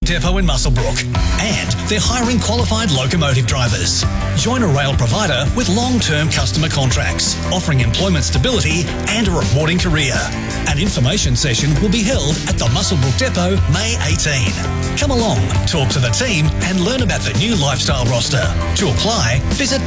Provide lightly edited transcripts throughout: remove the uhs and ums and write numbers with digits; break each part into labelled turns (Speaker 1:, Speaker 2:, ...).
Speaker 1: Depot in Muswellbrook. And they're hiring qualified locomotive drivers. Join a rail provider with long-term customer contracts, offering employment stability and a rewarding career. An information session will be held at the Muswellbrook Depot May 18. Come along, talk to the team and learn about the new lifestyle roster. To apply, visit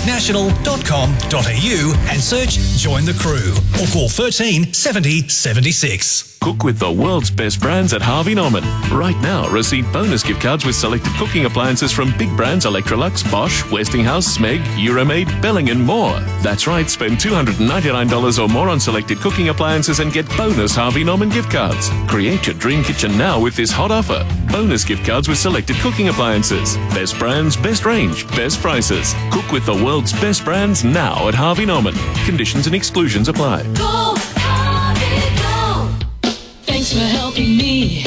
Speaker 1: pacificnational.com.au and search Join the Crew or call 13 70 76.
Speaker 2: Cook with the world's best brands at Harvey Norman. Right now, receive bonus gift cards with selected cooking appliances from big brands Electrolux, Bosch, Westinghouse, Smeg, Euromaid, Belling and more. That's right, spend $299 or more on selected cooking appliances and get bonus Harvey Norman gift cards. Create your dream kitchen now with this hot offer. Bonus gift cards with selected cooking appliances. Best brands, best range, best prices. Cook with the world's best brands now at Harvey Norman. Conditions and exclusions apply.
Speaker 3: Go, Harvey, go. Thanks for helping me,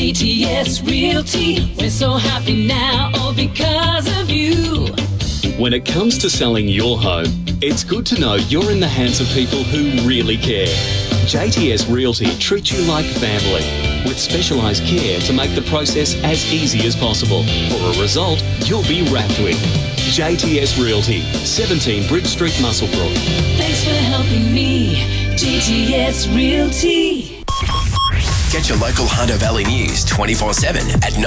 Speaker 3: GTS Realty. We're so happy now, all because of you.
Speaker 4: When it comes to selling your home, it's good to know you're in the hands of people who really care. JTS Realty treats you like family, with specialised care to make the process as easy as possible for a result you'll be wrapped with. JTS Realty, 17 Bridge Street, Muswellbrook.
Speaker 3: Thanks for helping me, GTS Realty.
Speaker 5: Get your local Hunter Valley news 24/7 at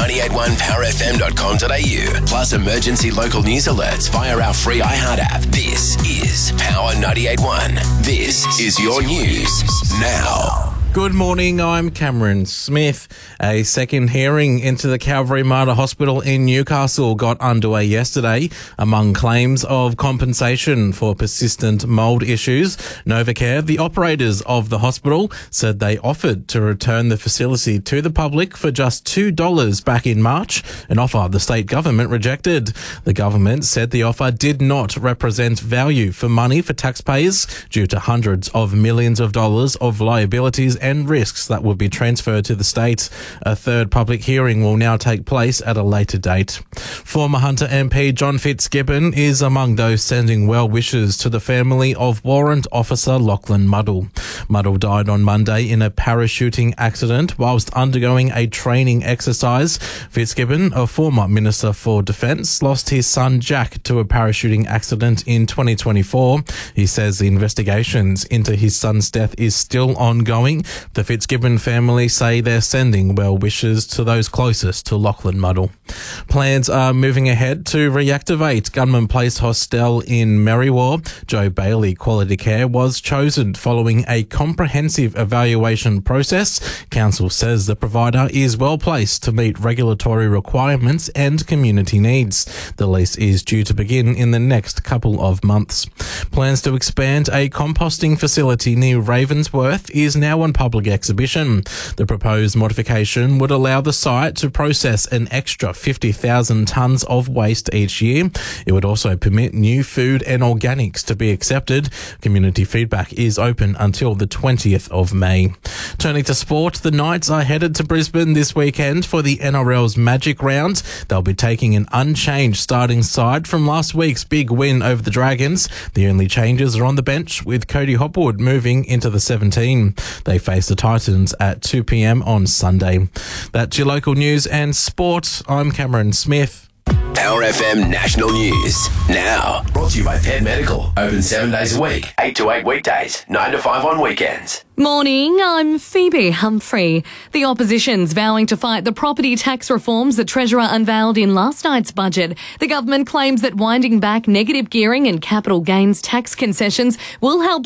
Speaker 5: 981powerfm.com.au. Plus emergency local news alerts via our free iHeart app. This is Power 98.1. This is your news now.
Speaker 6: Good morning, I'm Cameron Smith. A second hearing into the Calvary Mater Hospital in Newcastle got underway yesterday. Among claims of compensation for persistent mould issues, Novacare, the operators of the hospital, said they offered to return the facility to the public for just $2 back in March, an offer the state government rejected. The government said the offer did not represent value for money for taxpayers due to hundreds of millions of dollars of liabilities and risks that will be transferred to the state. A third public hearing will now take place at a later date. Former Hunter MP John Fitzgibbon is among those sending well wishes to the family of Warrant Officer Lachlan Muddle. Muddle died on Monday in a parachuting accident whilst undergoing a training exercise. Fitzgibbon, a former Minister for Defence, lost his son Jack to a parachuting accident in 2024. He says the investigations into his son's death is still ongoing. The Fitzgibbon family say they're sending well wishes to those closest to Lachlan Muddle. Plans are moving ahead to reactivate Gunman Place Hostel in Merriwa. Joe Bailey Quality Care was chosen following a comprehensive evaluation process. Council says the provider is well placed to meet regulatory requirements and community needs. The lease is due to begin in the next couple of months. Plans to expand a composting facility near Ravensworth is now on public exhibition. The proposed modification would allow the site to process an extra 50,000 tonnes of waste each year. It would also permit new food and organics to be accepted. Community feedback is open until the 20th of May. Turning to sport, the Knights are headed to Brisbane this weekend for the NRL's Magic Round. They'll be taking an unchanged starting side from last week's big win over the Dragons. The only changes are on the bench, with Cody Hopwood moving into the 17. They face the Titans at 2 p.m. on Sunday. That's your local news and sport. I'm Cameron Smith.
Speaker 5: Power FM National News now. Brought to you by Pet Medical. Open 7 days a week, 8 to 8 weekdays, 9 to 5 on weekends.
Speaker 7: Morning, I'm Phoebe Humphrey. The opposition's vowing to fight the property tax reforms the Treasurer unveiled in last night's budget. The government claims that winding back negative gearing and capital gains tax concessions will help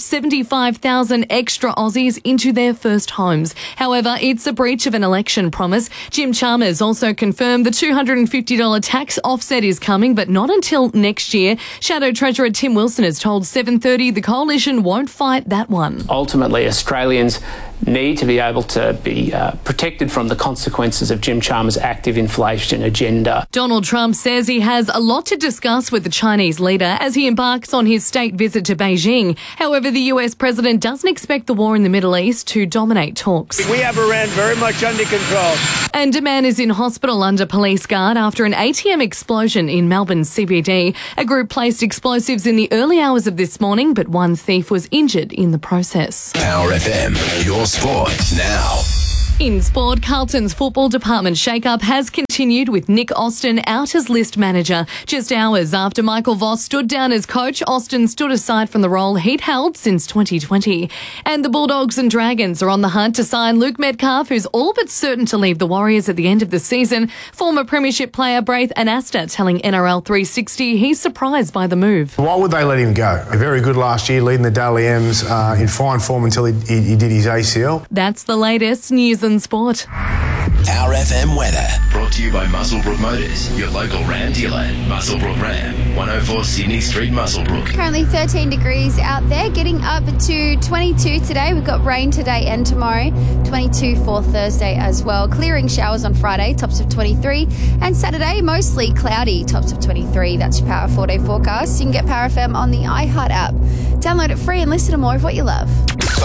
Speaker 7: 75,000 extra Aussies into their first homes. However, it's a breach of an election promise. Jim Chalmers also confirmed the $250 tax offset is coming, but not until next year. Shadow Treasurer Tim Wilson has told 7:30 the coalition won't fight that one.
Speaker 8: Ultimately, Australians need to be able to be protected from the consequences of Jim Chalmers' active inflation agenda.
Speaker 7: Donald Trump says he has a lot to discuss with the Chinese leader as he embarks on his state visit to Beijing. However, the US president doesn't expect the war in the Middle East to dominate talks.
Speaker 9: We have Iran very much under control.
Speaker 7: And a man is in hospital under police guard after an ATM explosion in Melbourne CBD. A group placed explosives in the early hours of this morning, but one thief was injured in the process.
Speaker 5: Power FM, your sport now.
Speaker 7: In sport, Carlton's football department shake-up has continued with Nick Austin out as list manager. Just hours after Michael Voss stood down as coach, Austin stood aside from the role he'd held since 2020. And the Bulldogs and Dragons are on the hunt to sign Luke Metcalf, who's all but certain to leave the Warriors at the end of the season. Former premiership player Braith Anasta telling NRL 360 he's surprised by the move.
Speaker 10: Why would they let him go? Very good last year, leading the Daly M's in fine form until he did his ACL.
Speaker 7: That's the latest news and sport.
Speaker 5: Our FM weather. Brought to you by Muswellbrook Motors, your local Ram dealer. Muswellbrook Ram, 104 Sydney Street, Muswellbrook.
Speaker 11: Currently 13 degrees out there, getting up to 22 today. We've got rain today and tomorrow, 22 for Thursday as well. Clearing showers on Friday, tops of 23. And Saturday, mostly cloudy, tops of 23. That's your Power 4-day forecast. You can get Power FM on the iHeart app. Download it free and listen to more of what you love.